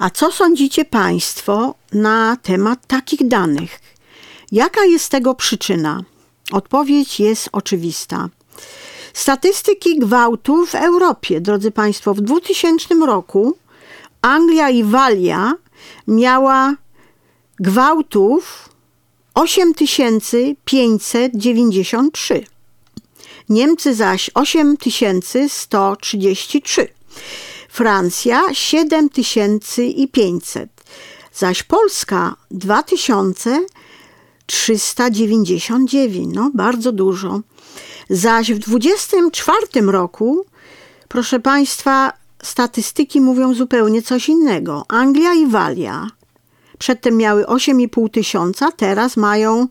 A co sądzicie Państwo na temat takich danych? Jaka jest tego przyczyna? Odpowiedź jest oczywista. Statystyki gwałtów w Europie, drodzy Państwo, w 2000 roku Anglia i Walia miała gwałtów 8593. Niemcy zaś 8133. Francja 7500. Zaś Polska 2399. No, bardzo dużo. Zaś w 24 roku, proszę Państwa, statystyki mówią zupełnie coś innego. Anglia i Walia przedtem miały 8,5 tysiąca, teraz mają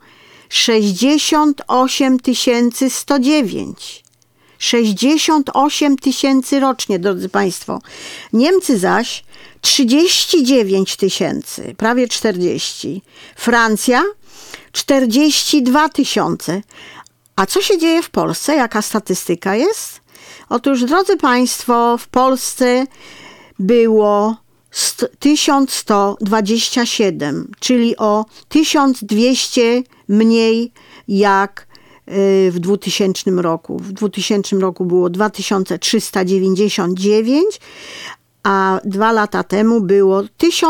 68 109. 68 tysięcy rocznie, drodzy Państwo. Niemcy zaś 39 tysięcy, prawie 40. Francja 42 tysiące. A co się dzieje w Polsce? Jaka statystyka jest? Otóż, drodzy Państwo, w Polsce było 1127, czyli o 1200 mniej jak w 2000 roku. W 2000 roku było 2399, a 2 lata temu było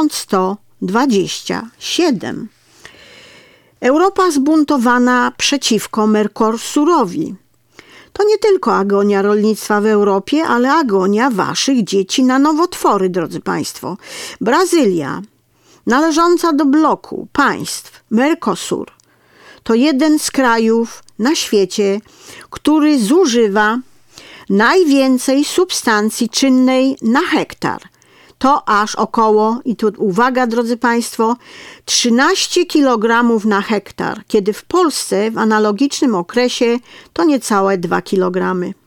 1127. Europa zbuntowana przeciwko Mercosurowi. To nie tylko agonia rolnictwa w Europie, ale agonia waszych dzieci na nowotwory, drodzy Państwo. Brazylia, należąca do bloku państw Mercosur, to jeden z krajów na świecie, który zużywa najwięcej substancji czynnej na hektar. To aż około, i tu uwaga, drodzy Państwo, 13 kg na hektar, kiedy w Polsce w analogicznym okresie to niecałe 2 kg.